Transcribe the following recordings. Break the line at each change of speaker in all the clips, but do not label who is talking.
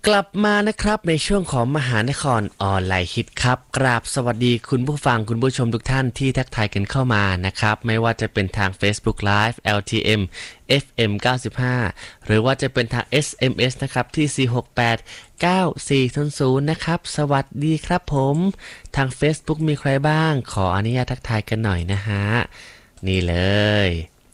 กลับมานะครับในช่วงของมหานครออนไลน์ฮิตครับกราบสวัสดีคุณผู้ฟังคุณผู้ชมทุกท่านที่ทักทายกันเข้ามานะครับไม่ว่าจะเป็นทาง Facebook Live LTM FM 95หรือว่าจะเป็นทาง SMS นะครับที่4689400นะครับสวัสดีครับผมทาง Facebook มีใครบ้างขออนุญาตทักทายกันหน่อยนะฮะนี่เลย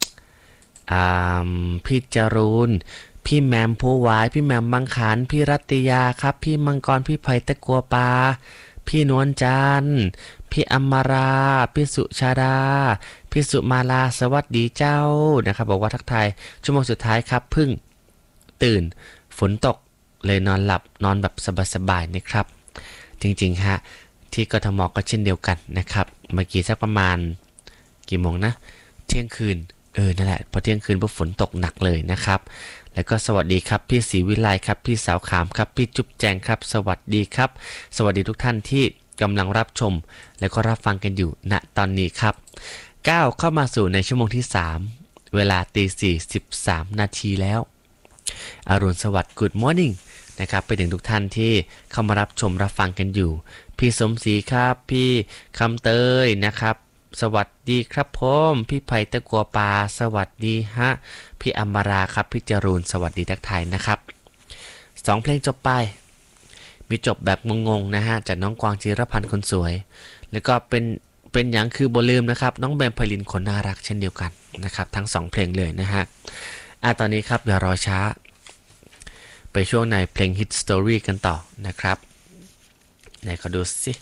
พี่จรูนพี่แมมผู้วายพี่แมมมังคันพี่รัตยาครับพี่มังกรพี่ไผ่ตะกัวปาพี่นวลจันทร์พี่อมราพี่สุชาดาพี่สุมาลาสวัสดีเจ้านะครับบอกว่าทักทายชั่วโมงสุดท้ายครับเพิ่งตื่นฝนตกเลยนอนหลับนอนแบบสบายๆนะครับจริงๆฮะที่กทมก็เช่นเดียวกันนะครับเมื่อกี้สักประมาณกี่โมงนะเที่ยงคืนนั่นแหละพอเที่ยงคืนปุ๊บฝนตกหนักเลยนะครับแล้วก็สวัสดีครับพี่ศรีวิไลครับพี่สาวขามครับพี่จุ๊บแจงครับสวัสดีครับสวัสดีทุกท่านที่กำลังรับชมและก็รับฟังกันอยู่ณตอนนี้ครับก้าวเข้ามาสู่ในชั่วโมงที่3เวลา4:13 นาทีแล้วอรุณสวัสดิ์ Good Morning นะครับไปถึงทุกท่านที่เข้ามารับชมรับฟังกันอยู่พี่สมศรีครับพี่คำเตยนะครับสวัสดีครับผมพี่ไผ่ตะกัวปาสวัสดีฮะพี่อมราครับพี่จรูนสวัสดีทักทายนะครับ2เพลงจบไปมีจบแบบงงๆนะฮะจากน้องกวางจิรพันธ์คนสวยแล้วก็เป็นอย่างคือบ่ลืมนะครับน้องแบมไพลินคนน่ารักเช่นเดียวกันนะครับทั้ง2เพลงเลยนะฮะตอนนี้ครับอย่ารอช้าไปช่วงในเพลง Hit Story กันต่อนะครับไหนขอดูสิ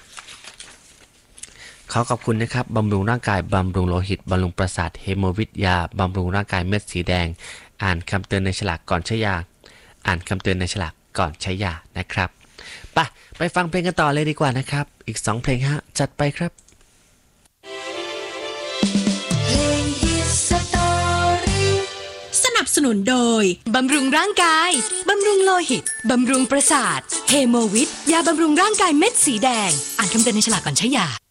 ขอขอบคุณนะครับบำรุงร่างกายบำรุงโลหิตบำรุงประสาทเฮโมวิทยาบำรุงร่างกายเม็ดสีแดงอ่านคำเตือนในฉลากก่อนใช้ยาอ่านคำเตือนในฉลากก่อนใช้ยานะครับไปฟังเพลงกันต่อเลยดีกว่านะครับอีก2เพลงฮะจัดไปครับ
สนับสนุนโดยบำรุงร่างกายบำรุงโลหิตบำรุงประสาทเฮโมวิทยาบำรุงร่างกายเม็ดสีแดงอ่านคำเตือนในฉลากก่อนใช้ยา